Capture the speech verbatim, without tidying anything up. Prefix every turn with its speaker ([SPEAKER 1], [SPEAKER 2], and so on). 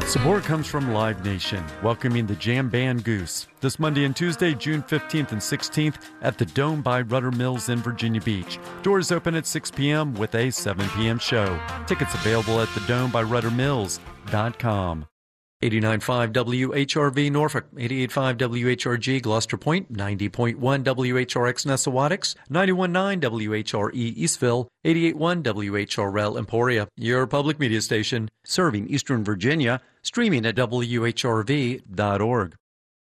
[SPEAKER 1] Support comes from Live Nation, welcoming the Jam Band Goose this Monday and Tuesday, June fifteenth and sixteenth at the Dome by Rudder Mills in Virginia Beach. Doors open at six p.m. with a seven p.m. show. Tickets available at the dome by rudder mills dot com. eighty-nine point five W H R V Norfolk, eighty-eight point five W H R G Gloucester Point, ninety point one W H R X Nessawadox, ninety-one point nine W H R E Eastville, eighty-eight point one W H R L Emporia, your public media station, serving Eastern Virginia, streaming at W H R V dot org.